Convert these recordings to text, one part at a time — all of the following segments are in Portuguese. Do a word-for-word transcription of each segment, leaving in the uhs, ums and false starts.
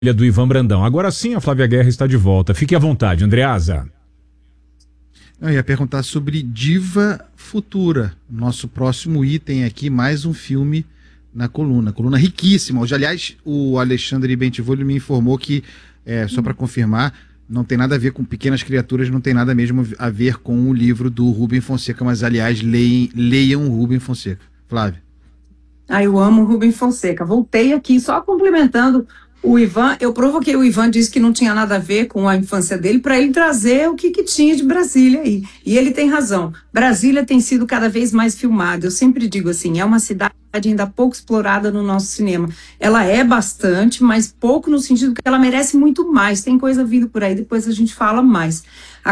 do Ivan Brandão. Agora sim, a Flávia Guerra está de volta. Fique à vontade, Andreasa. Eu ia perguntar sobre Diva Futura. Nosso próximo item aqui, mais um filme na coluna. Coluna riquíssima. Hoje, aliás, o Alexandre Bentivolio me informou que, é, só para confirmar, não tem nada a ver com Pequenas Criaturas, não tem nada mesmo a ver com o livro do Rubem Fonseca, mas, aliás, leiam, leiam o Rubem Fonseca. Flávia. Ah, eu amo o Rubem Fonseca. Voltei aqui só complementando o Ivan. Eu provoquei o Ivan, disse que não tinha nada a ver com a infância dele, para ele trazer o que, que tinha de Brasília aí. E ele tem razão. Brasília tem sido cada vez mais filmada. Eu sempre digo assim, é uma cidade ainda pouco explorada no nosso cinema. Ela é bastante, mas pouco no sentido que ela merece muito mais. Tem coisa vindo por aí, depois a gente fala mais.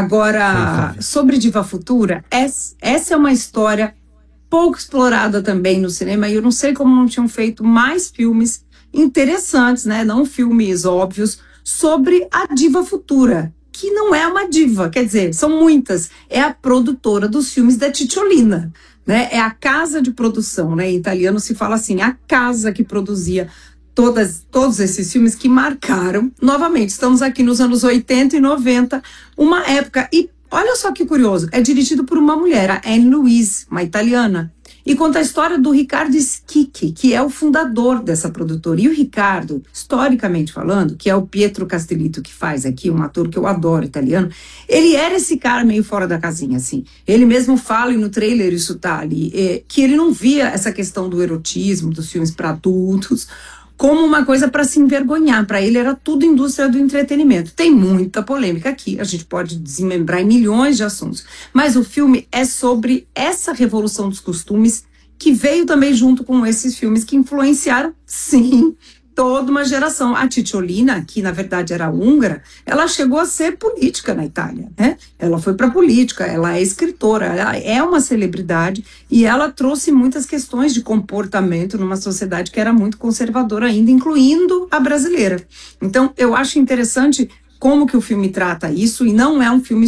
Agora, Sim, sobre Diva Futura, essa é uma história pouco explorada também no cinema, e eu não sei como não tinham feito mais filmes interessantes, né? Não filmes óbvios, sobre a diva futura, que não é uma diva, quer dizer, são muitas. É a produtora dos filmes da Titiolina, né? É a casa de produção, né? Em italiano se fala assim, a casa que produzia todas, todos esses filmes que marcaram. Novamente, estamos aqui nos anos oitenta e noventa, uma época, e olha só que curioso, é dirigido por uma mulher, a Anne Louise, uma italiana, e conta a história do Riccardo Schicchi, que é o fundador dessa produtora. E o Riccardo, historicamente falando, que é o Pietro Castellitto que faz aqui, um ator que eu adoro, italiano, ele era esse cara meio fora da casinha, assim. Ele mesmo fala, e no trailer isso tá ali, é, que ele não via essa questão do erotismo, dos filmes para adultos, como uma coisa para se envergonhar. Para ele era tudo indústria do entretenimento. Tem muita polêmica aqui, a gente pode desmembrar em milhões de assuntos, mas o filme é sobre essa revolução dos costumes que veio também junto com esses filmes que influenciaram, sim, toda uma geração. A Titiolina, que na verdade era húngara, ela chegou a ser política na Itália, né? Ela foi para a política, ela é escritora, ela é uma celebridade, e ela trouxe muitas questões de comportamento numa sociedade que era muito conservadora ainda, incluindo a brasileira. Então, eu acho interessante como que o filme trata isso, e não é um filme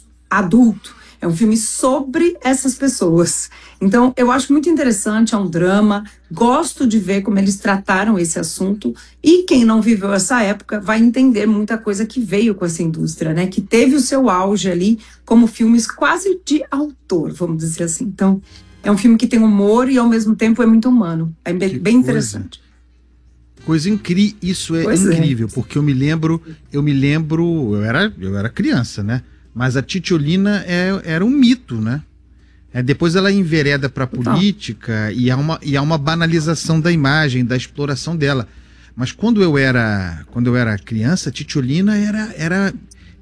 adulto, é um filme sobre essas pessoas. Então, eu acho muito interessante, é um drama, gosto de ver como eles trataram esse assunto, e quem não viveu essa época vai entender muita coisa que veio com essa indústria, né? Que teve o seu auge ali como filmes quase de autor, vamos dizer assim. Então, é um filme que tem humor e ao mesmo tempo é muito humano. É bem, bem interessante. Coisa incrível, isso é pois incrível, é. Porque eu me lembro, eu me lembro, eu era, eu era criança, né? Mas a Titiolina é, era um mito, né? É, depois ela envereda para a política e há, uma, e há uma banalização da imagem, da exploração dela. Mas quando eu era, quando eu era criança, a Titiolina era, era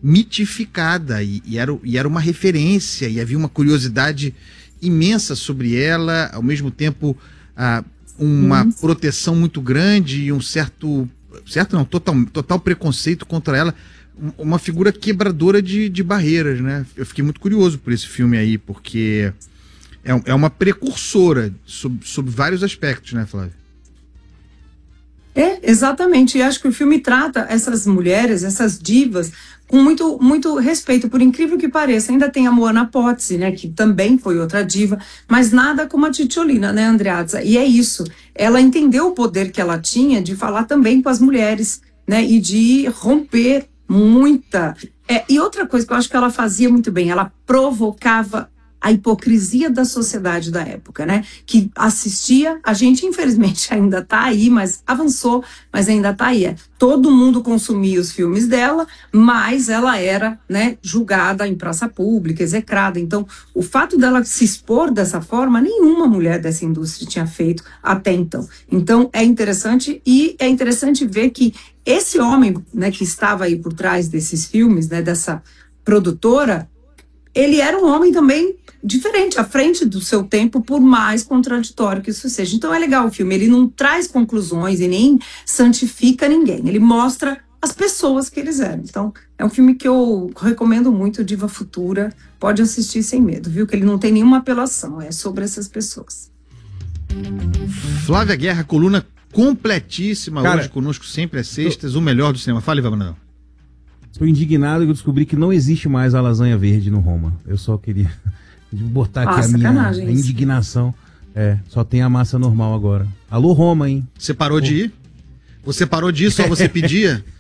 mitificada e, e, era, e era uma referência, e havia uma curiosidade imensa sobre ela, ao mesmo tempo ah, uma hum. proteção muito grande e um certo, certo não, total, total preconceito contra ela. Uma figura quebradora de, de barreiras, né? Eu fiquei muito curioso por esse filme aí, porque é, é uma precursora sobre, sobre vários aspectos, né, Flávia? É, exatamente. E acho que o filme trata essas mulheres, essas divas, com muito, muito respeito, por incrível que pareça. Ainda tem a Moana Pozzi, né, que também foi outra diva, mas nada como a Titiolina, né, Andreasa? E é isso. Ela entendeu o poder que ela tinha de falar também com as mulheres, né, e de romper muita. É, e outra coisa que eu acho que ela fazia muito bem, ela provocava a hipocrisia da sociedade da época, né? Que assistia, a gente infelizmente ainda está aí, mas avançou, mas ainda está aí. É. Todo mundo consumia os filmes dela, mas ela era, né, julgada em praça pública, execrada. Então, o fato dela se expor dessa forma, nenhuma mulher dessa indústria tinha feito até então. Então, é interessante, e é interessante ver que esse homem, né, que estava aí por trás desses filmes, né, dessa produtora, ele era um homem também diferente, à frente do seu tempo, por mais contraditório que isso seja. Então é legal o filme, ele não traz conclusões e nem santifica ninguém, ele mostra as pessoas que eles eram. Então é um filme que eu recomendo muito, Diva Futura, pode assistir sem medo, viu? Que ele não tem nenhuma apelação, é sobre essas pessoas. Flávia Guerra, coluna completíssima. Cara, hoje conosco sempre às sextas, eu... o melhor do cinema. Fala, Ivan. Estou indignado que eu descobri que não existe mais a lasanha verde no Roma. Eu só queria botar aqui ah, a minha a indignação. É, só tem a massa normal agora. Alô, Roma, hein? Você parou Pô. de ir? Você parou disso, só você pedia?